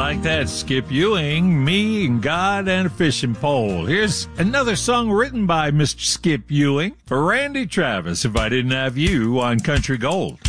like that, Skip Ewing. Me and God and a fishing pole. Here's another song written by Mr. Skip Ewing for Randy Travis, If I Didn't Have You, on Country Gold.